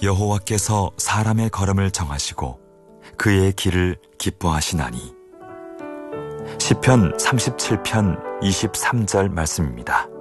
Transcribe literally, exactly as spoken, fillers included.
여호와께서 사람의 걸음을 정하시고 그의 길을 기뻐하시나니. 시편 삼십칠 편 이십삼 절 말씀입니다.